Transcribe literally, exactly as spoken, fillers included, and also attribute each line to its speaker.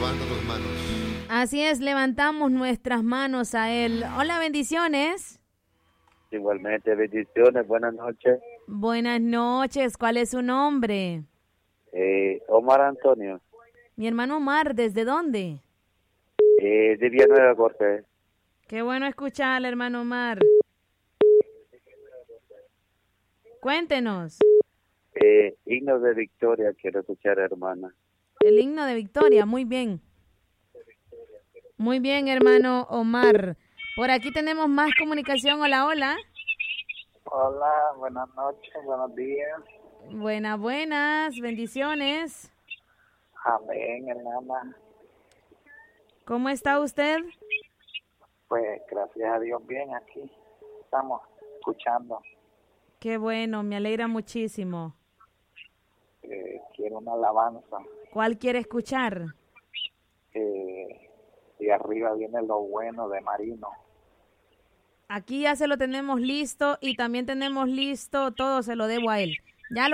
Speaker 1: levanta tus manos.
Speaker 2: Así es, levantamos nuestras manos a Él. Hola, bendiciones.
Speaker 3: Igualmente, bendiciones, buenas noches.
Speaker 2: Buenas noches, ¿cuál es su nombre?
Speaker 3: Eh, Omar Antonio,
Speaker 2: Mi hermano Omar, ¿desde dónde?
Speaker 3: eh, de Villanueva Cortés.
Speaker 2: Qué bueno escucharle, hermano Omar. Cuéntenos.
Speaker 3: Eh, himno de victoria, quiero escuchar, hermana.
Speaker 2: El himno de victoria, muy bien. Muy bien, hermano Omar. Por aquí tenemos más comunicación. Hola, hola.
Speaker 4: Hola, buenas noches, buenos días.
Speaker 2: Buenas, buenas, bendiciones.
Speaker 4: Amén, hermana.
Speaker 2: ¿Cómo está usted?
Speaker 4: Pues gracias a Dios, bien aquí. Estamos escuchando.
Speaker 2: Qué bueno, me alegra muchísimo.
Speaker 4: Eh, quiero una alabanza.
Speaker 2: ¿Cuál quiere escuchar?
Speaker 4: Eh, y arriba viene lo bueno de Marino.
Speaker 2: Aquí ya se lo tenemos listo y también tenemos listo, todo se lo debo a él.